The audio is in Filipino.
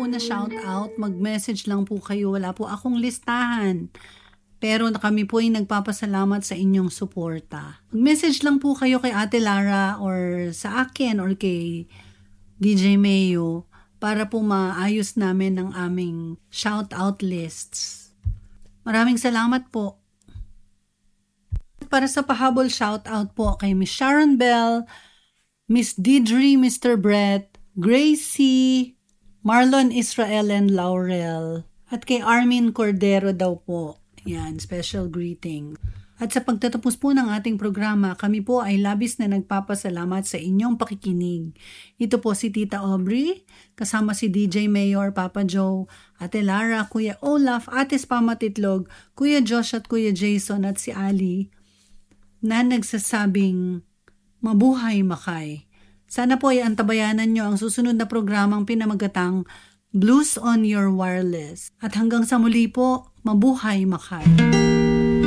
na shout out, mag-message lang po kayo. Wala po akong listahan. Pero kami po ay nagpapasalamat sa inyong suporta. Mag-message lang po kayo kay Ate Lara or sa akin or kay DJ Mayo para po maayos namin ang aming shout out lists. Maraming salamat po. Para sa pahabol shout out po kay Miss Sharon Bell, Miss Didri, Mr. Brett, Gracie, Marlon Israel and Laurel, at kay Armin Cordero daw po. Yan, special greeting. At sa pagtatapos po ng ating programa, kami po ay labis na nagpapasalamat sa inyong pakikinig. Ito po si Tita Aubrey, kasama si DJ Mayor, Papa Joe, Ate Lara, Kuya Olaf, Ate Spamatitlog, Kuya Josh at Kuya Jason at si Ali, na nagsasabing, mabuhay Makay. Sana po ay antabayanan nyo ang susunod na programang pinamagatang Blues on Your Wireless. At hanggang sa muli po, mabuhay Makay.